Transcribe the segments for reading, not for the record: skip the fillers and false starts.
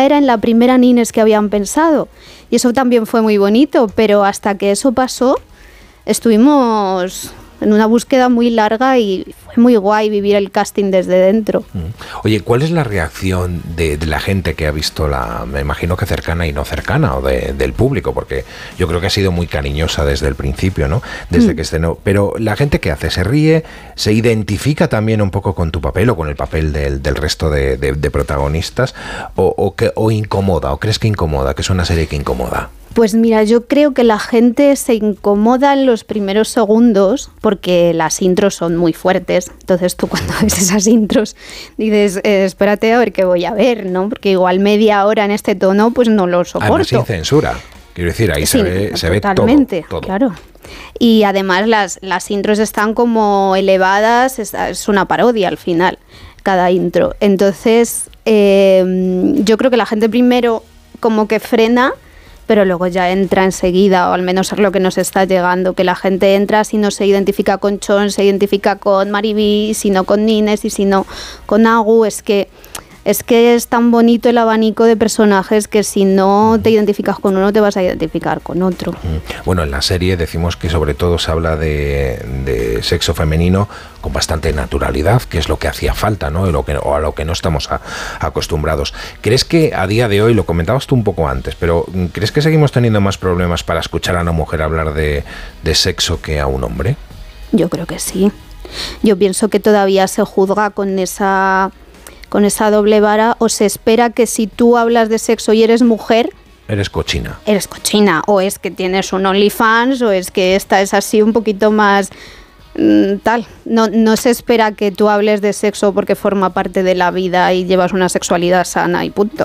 era en la primera Nines que habían pensado. Y eso también fue muy bonito, pero hasta que eso pasó, estuvimos en una búsqueda muy larga y fue muy guay vivir el casting desde dentro. Oye, ¿cuál es la reacción de la gente que ha visto me imagino que cercana y no cercana, o del público? Porque yo creo que ha sido muy cariñosa desde el principio, ¿no? Desde que estrenó. Pero la gente que hace, ¿se ríe? ¿Se identifica también un poco con tu papel o con el papel del resto de protagonistas? ¿O incomoda? ¿O crees que incomoda? ¿Que es una serie que incomoda? Pues mira, yo creo que la gente se incomoda en los primeros segundos porque las intros son muy fuertes. Entonces tú cuando ves esas intros dices, espérate a ver qué voy a ver, ¿no? Porque igual media hora en este tono pues no lo soporto. Además sin censura. Quiero decir, ahí sí, se ve todo. Claro. Y además las intros están como elevadas, es una parodia al final, cada intro. Entonces yo creo que la gente primero como que frena, pero luego ya entra enseguida, o al menos es lo que nos está llegando, que la gente entra, si no se identifica con Chon, se identifica con Mariby, si no con Nines y si no con Agu. Es que es tan bonito el abanico de personajes que si no te identificas con uno te vas a identificar con otro. Bueno, en la serie decimos que sobre todo se habla de sexo femenino con bastante naturalidad, que es lo que hacía falta, ¿no? O a lo que no estamos acostumbrados. ¿Crees que a día de hoy, lo comentabas tú un poco antes, pero ¿crees que seguimos teniendo más problemas para escuchar a una mujer hablar de sexo que a un hombre? Yo creo que sí. Yo pienso que todavía se juzga con esa doble vara, o se espera que si tú hablas de sexo y eres mujer, eres cochina. Eres cochina, o es que tienes un OnlyFans, o es que esta es así un poquito más tal. No se espera que tú hables de sexo porque forma parte de la vida y llevas una sexualidad sana y punto.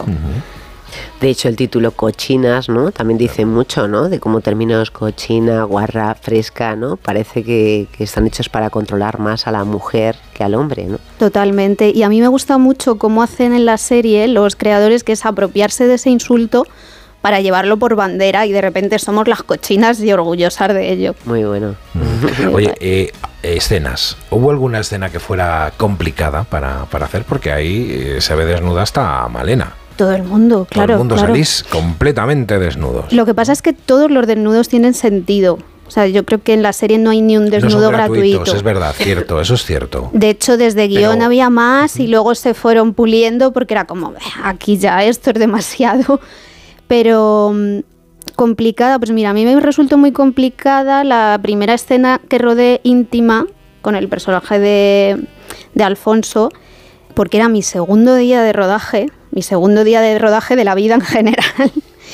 De hecho, el título Cochinas, ¿no? También dice mucho, ¿no? De cómo términos cochina, guarra, fresca, ¿no? Parece que están hechos para controlar más a la mujer que al hombre, ¿no? Totalmente. Y a mí me gusta mucho cómo hacen en la serie los creadores, que es apropiarse de ese insulto para llevarlo por bandera, y de repente somos las cochinas y orgullosas de ello. Muy bueno. Oye, escenas. ¿Hubo alguna escena que fuera complicada para hacer? Porque ahí se ve desnuda hasta Malena. Todo el mundo, claro. Todo el mundo claro. Salís completamente desnudos. Lo que pasa es que todos los desnudos tienen sentido. O sea, yo creo que en la serie no hay ni un desnudo no son gratuitos, gratuito. Es verdad, cierto, eso es cierto. De hecho, desde guión había más y luego se fueron puliendo porque era como, aquí ya esto es demasiado. Pero complicada, pues mira, a mí me resultó muy complicada la primera escena que rodé íntima con el personaje de Alfonso, porque era mi segundo día de rodaje de la vida en general.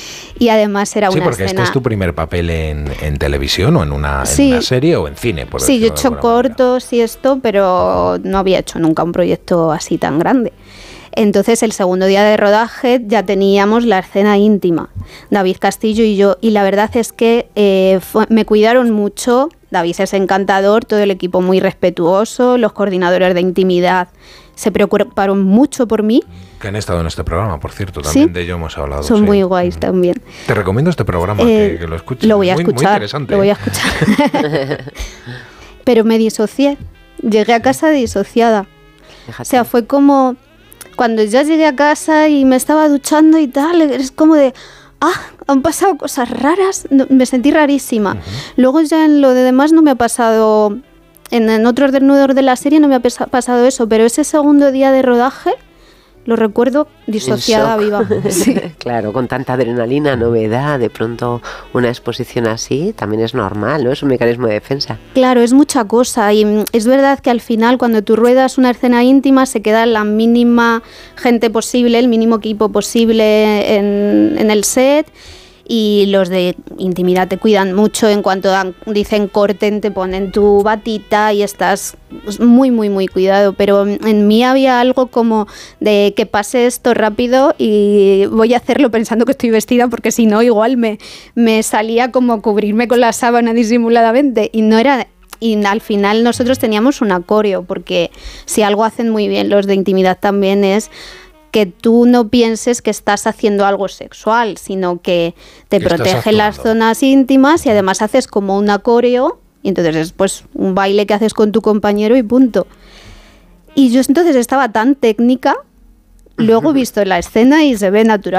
Y además era una escena... Sí, porque este es tu primer papel en televisión, o en una serie, o en cine, por Sí, yo he decirlo hecho cortos y esto, pero no había hecho nunca un proyecto así tan grande. Entonces, el segundo día de rodaje ya teníamos la escena íntima, David Castillo y yo, y la verdad es que me cuidaron mucho. David es encantador, todo el equipo muy respetuoso, los coordinadores de intimidad se preocuparon mucho por mí. Que han estado en este programa, por cierto, también ¿sí? De ello hemos hablado. Son muy guays también. Te recomiendo este programa, que lo escuches. Lo voy a escuchar, muy interesante. Lo voy a escuchar. Pero me disocié, llegué a casa disociada. Fíjate. O sea, fue como cuando ya llegué a casa y me estaba duchando y tal, es como de... han pasado cosas raras, me sentí rarísima. Luego ya en lo de demás no me ha pasado, en otros desnudos de la serie no me ha pasado eso, pero ese segundo día de rodaje lo recuerdo disociada viva. Sí. Claro, con tanta adrenalina, novedad, de pronto una exposición así, también es normal, ¿no? Es un mecanismo de defensa. Claro, es mucha cosa, y es verdad que al final cuando tú ruedas una escena íntima se queda la mínima gente posible, el mínimo equipo posible en el set, y los de intimidad te cuidan mucho. En cuanto dicen corten, te ponen tu batita y estás muy, muy, muy cuidado. Pero en mí había algo como de que pase esto rápido y voy a hacerlo pensando que estoy vestida, porque si no igual me salía como cubrirme con la sábana disimuladamente, y no era... Y al final nosotros teníamos un coreo, porque si algo hacen muy bien los de intimidad también es que tú no pienses que estás haciendo algo sexual, sino que te protege las zonas íntimas, y además haces como un coreo, y entonces es pues un baile que haces con tu compañero y punto. Y yo entonces estaba tan técnica, luego he visto la escena y se ve natural.